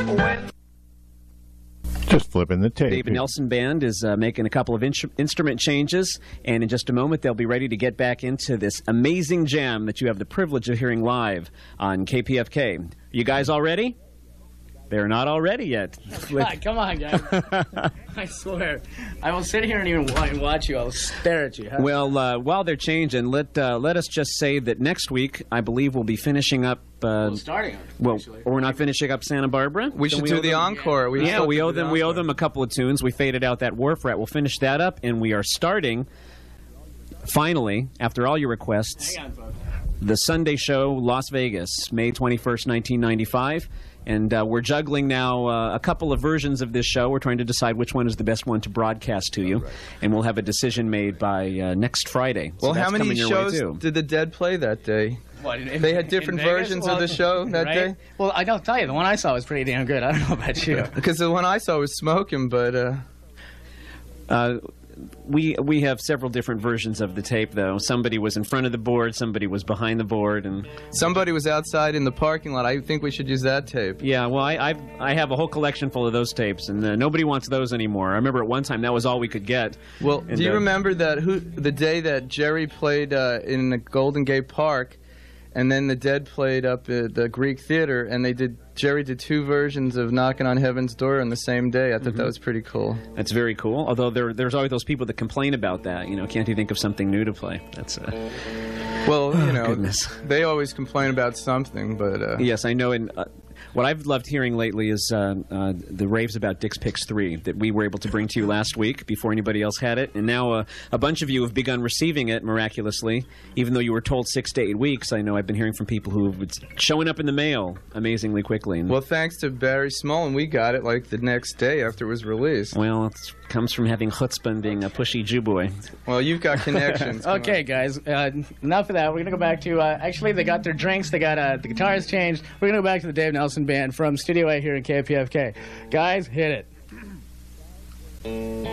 Just flipping the tape. David Nelson Band is making a couple of instrument changes, and in just a moment they'll be ready to get back into this amazing jam that you have the privilege of hearing live on KPFK. You guys all ready? They're not all ready yet. Come on, guys. I swear. I will sit here and even watch you. I'll stare at you. Well, while they're changing, let us just say that next week, I believe we'll be finishing up... starting. Well, or we're not finishing up Santa Barbara. We should do the encore. We owe them a couple of tunes. We faded out that Wharf Rat. We'll finish that up, and we are starting, finally, after all your requests, the Sunday show, Las Vegas, May 21st, 1995. And we're juggling now a couple of versions of this show. We're trying to decide which one is the best one to broadcast to you. And we'll have a decision made by next Friday. Well, how many shows did the Dead play that day? They had different versions of the show that day? Well, I don't tell you. The one I saw was pretty damn good. I don't know about you. Because the one I saw was Smoking, but... We have several different versions of the tape, though. Somebody was in front of the board, somebody was behind the board, and somebody was outside in the parking lot. I think we should use that tape. Yeah, well, I have a whole collection full of those tapes, and nobody wants those anymore. I remember at one time that was all we could get. Well, do you remember the day that Jerry played in the Golden Gate Park, and then the Dead played up at the Greek Theater, and Jerry did two versions of Knocking on Heaven's Door on the same day. I thought that was pretty cool. That's very cool. Although there's always those people that complain about that. You know, can't you think of something new to play? That's well, you know, they always complain about something, but yes, I know. And what I've loved hearing lately is the raves about Dick's Picks 3 that we were able to bring to you last week before anybody else had it. And now a bunch of you have begun receiving it miraculously, even though you were told 6 to 8 weeks. I know I've been hearing from people who it's showing up in the mail amazingly quickly. And well, thanks to Barry Smolin, we got it like the next day after it was released. Well, it comes from having chutzpah and being a pushy Jew boy. Well, you've got connections. Okay, guys, enough of that. We're going to go back to, actually, they got their drinks, they got the guitars changed. We're going to go back to the Dave Nelson Band from Studio A here in KPFK. Guys, hit it.